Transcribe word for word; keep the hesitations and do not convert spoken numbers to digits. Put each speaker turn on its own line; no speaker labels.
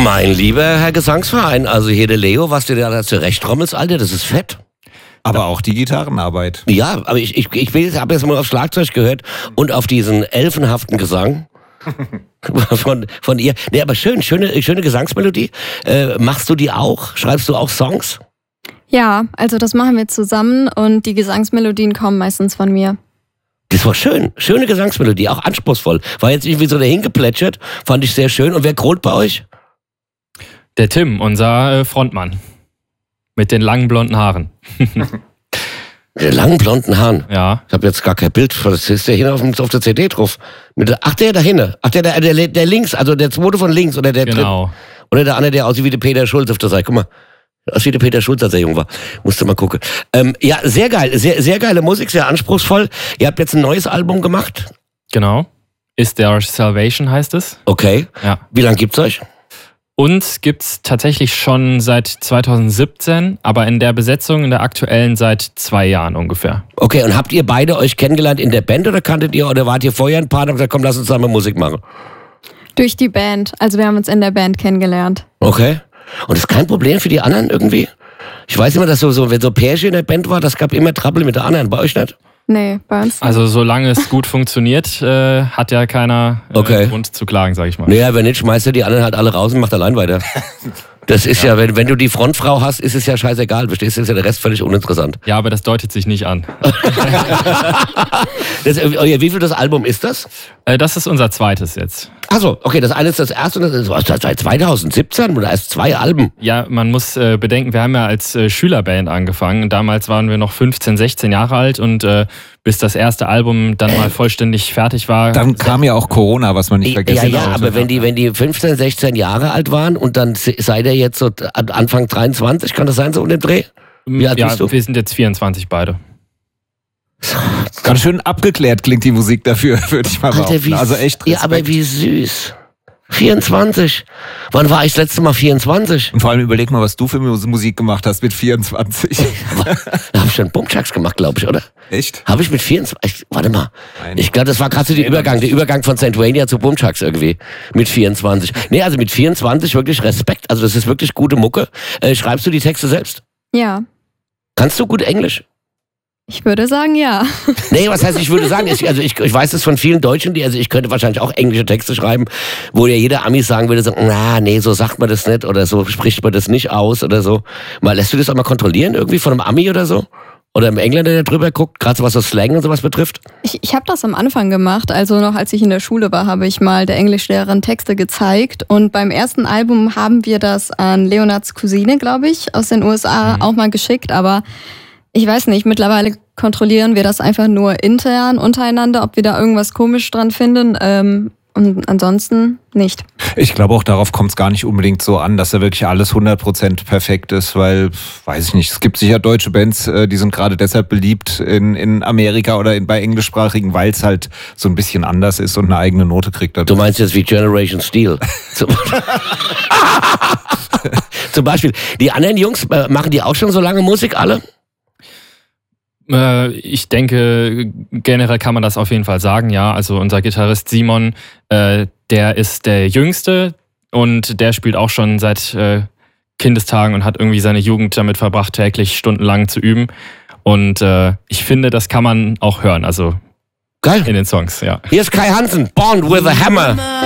Mein lieber Herr Gesangsverein, also hier der Leo, was du da zurechtrommelst, Alter, das ist fett.
Aber auch die Gitarrenarbeit.
Ja, aber ich, ich, ich habe jetzt mal aufs Schlagzeug gehört und auf diesen elfenhaften Gesang von, von ihr. Nee, aber schön, schöne, schöne Gesangsmelodie. Äh, machst du die auch? Schreibst du auch Songs?
Ja, also das machen wir zusammen und die Gesangsmelodien kommen meistens von mir.
Das war schön. Schöne Gesangsmelodie, auch anspruchsvoll. War jetzt irgendwie so dahin geplätschert, fand ich sehr schön. Und wer grollt bei euch?
Der Tim, unser äh, Frontmann. Mit den langen blonden Haaren.
Der langen blonden Haaren?
Ja.
Ich habe jetzt gar kein Bild. Was ist der hier auf, auf der C D drauf? Mit der, ach, der da hinten. Ach, der, der, der, der links, also der zweite von links oder der
Genau.
dritte. Oder der andere, der aussieht wie der Peter Schulz auf der Seite. Guck mal. Aus wie der Peter Schulz, als er jung war. Musste mal gucken. Ähm, ja, sehr geil. Sehr, sehr geile Musik, sehr anspruchsvoll. Ihr habt jetzt ein neues Album gemacht?
Genau. Is There Salvation heißt es.
Okay.
Ja.
Wie lange gibt's euch?
Uns gibt's tatsächlich schon seit zweitausendsiebzehn, aber in der Besetzung, in der aktuellen, seit zwei Jahren ungefähr.
Okay, und habt ihr beide euch kennengelernt in der Band oder kanntet ihr, oder wart ihr vorher ein Paar und habt gesagt, komm, lass uns zusammen Musik machen?
Durch die Band. Also wir haben uns in der Band kennengelernt.
Okay. Und das ist kein Problem für die anderen irgendwie? Ich weiß immer, dass so, so wenn so Pärchen in der Band war, das gab immer Trouble mit der anderen. Bei euch nicht?
Nee, bei uns nicht.
Also solange es gut funktioniert, äh, hat ja keiner äh,
Okay.
Grund zu klagen, sag ich mal.
Naja, wenn nicht, schmeißt ihr die anderen halt alle raus und macht allein weiter. Das ist ja, ja wenn, wenn du die Frontfrau hast, ist es ja scheißegal. Verstehst du, ist ja der Rest völlig uninteressant.
Ja, aber das deutet sich nicht an.
Das, äh, wie viel das Album ist das?
Äh, das ist unser zweites jetzt.
Achso, okay, das eine ist das erste und das ist was, seit zweitausendsiebzehn oder erst zwei Alben.
Ja, man muss äh, bedenken, wir haben ja als äh, Schülerband angefangen. Damals waren wir noch fünfzehn, sechzehn Jahre alt und äh, bis das erste Album dann mal vollständig fertig war.
Dann kam ja auch Corona, was man nicht vergessen
Ja, ja,
sollte.
aber wenn die, wenn die fünfzehn, sechzehn Jahre alt waren und dann se- seid ihr jetzt so Anfang dreiundzwanzig, kann das sein, so um den Dreh? Wie alt
ja,
bist du?
wir sind jetzt vierundzwanzig beide.
Ganz schön abgeklärt klingt die Musik dafür, würde ich mal
Alter,
behaupten.
wie,
Also echt
ja, aber
Respekt.
wie süß. vierundzwanzig. Wann war ich das letzte Mal vierundzwanzig?
Und vor allem überleg mal, was du für Musik gemacht hast mit vierundzwanzig.
Da habe ich schon Bumchucks gemacht, glaube ich, oder?
Echt?
Habe ich mit vierundzwanzig, warte mal.
Nein.
Ich glaube, das war gerade so der Übergang, der Übergang von Saint Vania zu Bumchucks irgendwie. Mit vierundzwanzig. Nee, also mit vierundzwanzig wirklich Respekt. Also das ist wirklich gute Mucke. Äh, schreibst du die Texte selbst?
Ja,
Kannst du gut Englisch?
ich würde sagen ja.
Nee, was heißt, ich würde sagen, ich, also ich, ich weiß das von vielen Deutschen, die, also ich könnte wahrscheinlich auch englische Texte schreiben, wo ja jeder Ami sagen würde, so, na, nee, so sagt man das nicht oder so spricht man das nicht aus oder so. Mal, lässt du das auch mal kontrollieren irgendwie von einem Ami oder so? Oder einem Engländer, der drüber guckt, gerade so was so Slang und sowas betrifft?
Ich, ich habe das am Anfang gemacht, also noch als ich in der Schule war, habe ich mal der Englischlehrerin Texte gezeigt und beim ersten Album haben wir das an Leonards Cousine, glaube ich, aus den U S A
Mhm.
auch mal geschickt, aber ich weiß nicht, mittlerweile kontrollieren wir das einfach nur intern untereinander, ob wir da irgendwas komisch dran finden ähm, und ansonsten nicht.
Ich glaube auch, darauf kommt es gar nicht unbedingt so an, dass da wirklich alles hundert Prozent perfekt ist, weil, weiß ich nicht, es gibt sicher deutsche Bands, äh, die sind gerade deshalb beliebt in, in Amerika oder in, bei englischsprachigen, weil es halt so ein bisschen anders ist und eine eigene Note kriegt.
Du meinst jetzt wie Generation Steel? Zum, Zum Beispiel. Die anderen Jungs, äh, machen die auch schon so lange Musik alle?
Äh, ich denke, generell kann man das auf jeden Fall sagen, ja. Also unser Gitarrist Simon, äh, der ist der Jüngste und der spielt auch schon seit äh, Kindestagen und hat irgendwie seine Jugend damit verbracht, täglich stundenlang zu üben. Und äh, ich finde, das kann man auch hören, also
Geil.
in den Songs, ja.
Hier ist Kai Hansen, Born with a Hammer.